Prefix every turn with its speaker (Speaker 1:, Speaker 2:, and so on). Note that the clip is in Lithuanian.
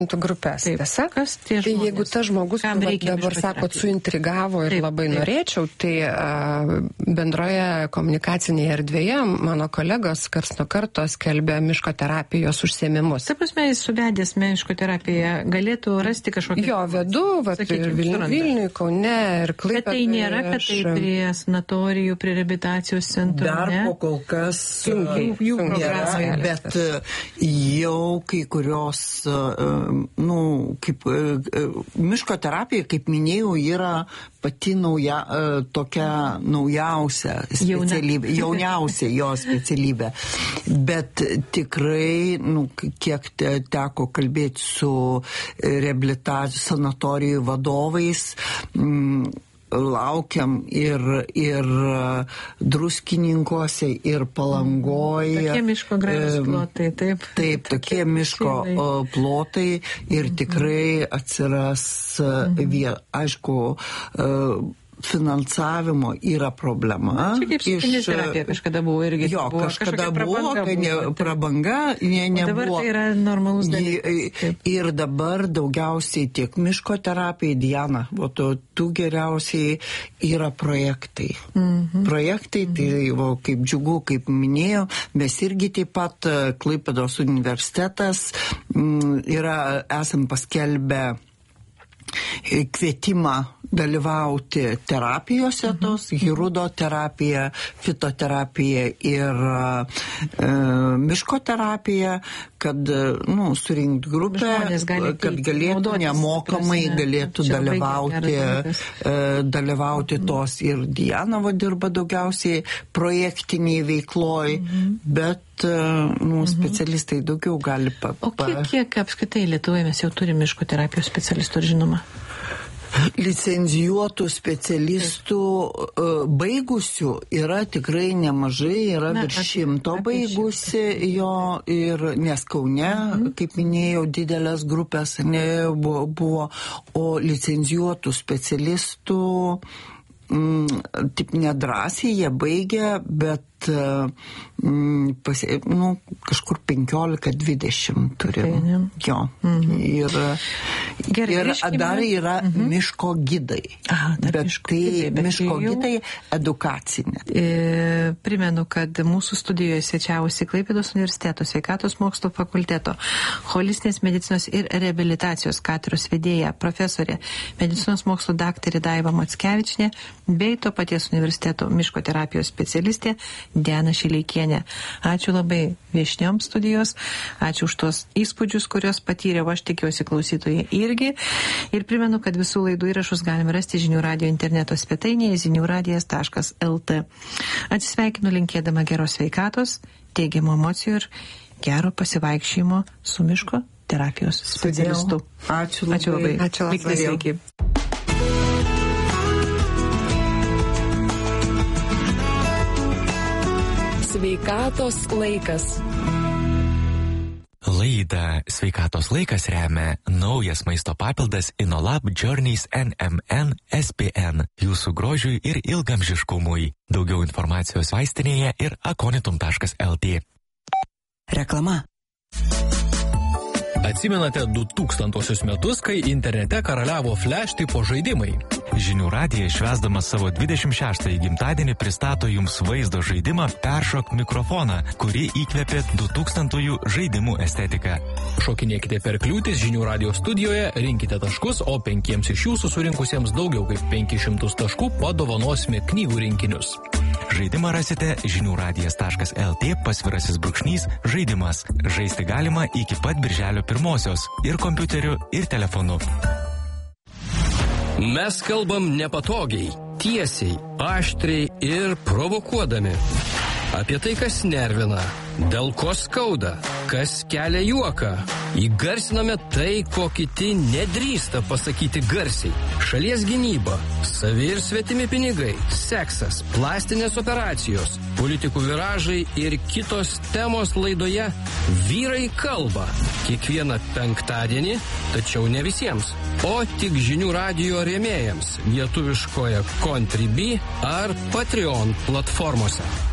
Speaker 1: grupės, tiesa?
Speaker 2: Kas tie žmonės?
Speaker 1: Tai jeigu tas žmogus, dabar sakot, suintrigavo ir labai norėčiau, tai bendroje komunikacinėje erdvėje mano kolegos karts nuo karto skelbia miško terapijos užsiėmimus.
Speaker 2: Taip prasme, jis suvedęs miško terapiją galėtų rasti kažkokį...
Speaker 1: Jo, vedu, Vilniui, Kaune ir Klaipėdoje.
Speaker 2: Bet tai nėra, kad tai prie sanatorijų, prie reabilitacijos centrų,
Speaker 3: dar po kol kas jų nėra, bet jau kai kurios kaip miško terapija, kaip minėjau, yra pati tokia naujausia specialybė, jauniausia jo specialybė. Bet tikrai, kiek teko kalbėti su reabilitacijos sanatorijų vadovais, laukiam ir Druskininkuose, ir Palangoje.
Speaker 2: Tokie miško gražūs plotai, taip.
Speaker 3: Taip, tokie miško plotai ir tikrai atsiras, aišku, finansavimo yra problema.
Speaker 2: Čia kaip kineziterapija kažkada buvo irgi.
Speaker 3: Jo, kažkada buvo, prabanga nebuvo.
Speaker 2: Dabar tai yra normalus dalykas.
Speaker 3: Ir dabar daugiausiai tiek miško terapija, Diana, tų geriausiai yra projektai. Projektai, tai kaip džiugu, kaip minėjau, mes irgi taip pat Klaipėdos universitetas esam paskelbę kvietimą dalyvauti terapijose tos, hirudo terapija, fitoterapija ir miško terapija, kad surinkti grupę, kad galėtų nemokamai galėtų dalyvauti tos. Ir Diana dirba daugiausiai projektiniai veikloj, bet specialistai daugiau gali
Speaker 2: O kiek apskritai Lietuvoje mes jau turime miško terapijos specialistų, žinoma?
Speaker 3: Licencijuotų specialistų baigusių yra tikrai nemažai, yra virš 100 baigusi jo, ir nes Kaune, kaip minėjau, didelės grupės buvo, o licencijuotų specialistų taip nedrąsiai jie baigia, bet kažkur 15-20 turim. Jo. Ir dar yra miško gidai. Bet tai miško gidai edukacinė.
Speaker 2: Primenu, kad mūsų studijoje svečiavosi Klaipėdos universiteto sveikatos mokslo fakulteto holistinės medicinos ir reabilitacijos katedros vedėja, profesorė, medicinos mokslo daktarė Daiva Mackevičienė, bei to paties universiteto miško terapijos specialistė Diana Šileikienė. Ačiū labai viešnioms studijos, ačiū už tos įspūdžius, kurios patyrė, aš tikiuosi klausytojai irgi. Ir primenu, kad visų laidų įrašus galime rasti Žinių radijo interneto svetainėje ziniuradijas.lt. Atsisveikinu linkėdama geros sveikatos, teigiamų emocijų ir gero pasivaikščiojimo su miško terapijos specialistu.
Speaker 3: Ačiū labai.
Speaker 2: Likite sveiki.
Speaker 4: Sveikatos laikas.
Speaker 5: Laidą Sveikatos laikas remia naujas maisto papildas InnoLab Journeys NMN SPN jūsų grožiui ir ilgamžiškumui. Daugiau informacijos vaistinėje ir akonitum.lt.
Speaker 4: Reklama.
Speaker 6: Atsimenate 2000 metus, kai internete karaliavo flash tipo žaidimai?
Speaker 5: Žinių radijas švęsdamas savo 26-ąjį gimtadienį pristato jums vaizdo žaidimą Peršok mikrofoną, kurį įkvėpė 2000-ųjų žaidimų estetiką.
Speaker 6: Šokinėkite per kliūtis Žinių radijo studijoje, rinkite taškus, o 5 iš jūsų surinkusiems daugiau kaip 500 taškų padovanosime knygų rinkinius.
Speaker 5: Žaidimą rasite žiniųradijas.lt /žaidimas. Žaisti galima iki pat birželio 1-osios ir kompiuteriu, ir telefonu.
Speaker 7: Mes kalbam nepatogiai, tiesiai, aštriai ir provokuodami. Apie tai, kas nervina, dėl ko skauda, kas kelia juoką. Įgarsiname tai, ko kiti nedrįsta pasakyti garsiai. Šalies gynyba, savi ir svetimi pinigai, seksas, plastinės operacijos, politikų viražai ir kitos temos laidoje Vyrai kalba. Kiekvieną penktadienį, tačiau ne visiems, o tik Žinių radijo rėmėjams lietuviškoje Contribui ar Patreon platformose.